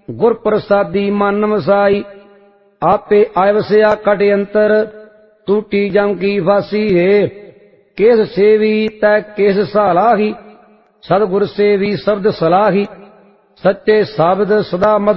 गुर प्रसादी मन वसाई। आपे आयवस्या कट अंतर टूटी जम की फांसी है। केस सेवी तै केस सालाही सतगुर सेवी शब्द सलाही। सच्चे शब्द सदा मद